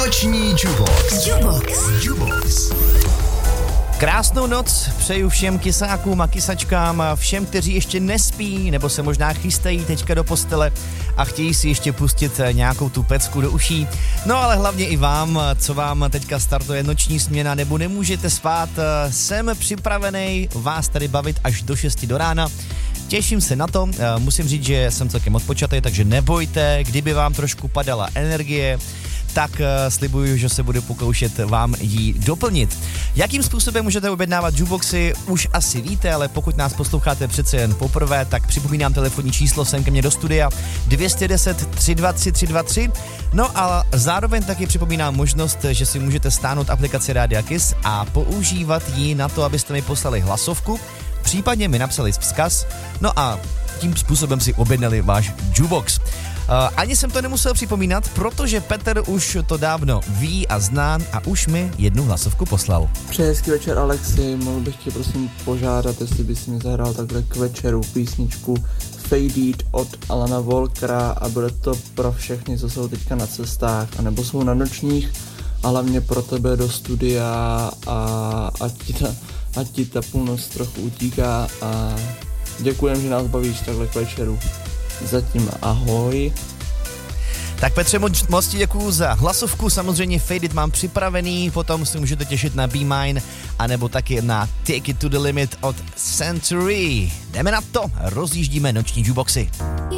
Noční Jubox. Krásnou noc přeju všem kysákům a kysačkám, všem, kteří ještě nespí, nebo se možná chystají teďka do postele a chtějí si ještě pustit nějakou tu pecku do uší. No ale hlavně i vám, co vám teďka startuje noční směna, nebo nemůžete spát, jsem připravený vás tady bavit až do 6 do rána. Těším se na to, musím říct, že jsem celkem odpočatý, takže nebojte, kdyby vám trošku padala energie, tak slibuju, že se budu pokoušet vám ji doplnit. Jakým způsobem můžete objednávat Juboxy, už asi víte, ale pokud nás posloucháte přece jen poprvé, tak připomínám telefonní číslo sem ke mně do studia 210 323 323. No a zároveň taky připomínám možnost, že si můžete stáhnout aplikaci Rádia Kiss a používat ji na to, abyste mi poslali hlasovku, případně mi napsali vzkaz, no a tím způsobem si objednali váš Jubox. Ani jsem to nemusel připomínat, protože Petr už to dávno ví a zná a už mi jednu hlasovku poslal. Přeji hezký večer, Alexi, mohl bych tě prosím požádat, jestli bys mi zahrál takhle k večeru písničku Faded od Alana Walkera a bude to pro všechny, co jsou teďka na cestách anebo jsou na nočních a hlavně pro tebe do studia a ať ti ta půlnoc trochu utíká a děkujem, že nás bavíš takhle k večeru. Zatím ahoj. Tak Petře, moc ti děkuju za hlasovku, samozřejmě Faded mám připravený, potom si můžete těšit na Be Mine, anebo taky na Take It To The Limit od Century. Jdeme na to, rozjíždíme noční Juboxy.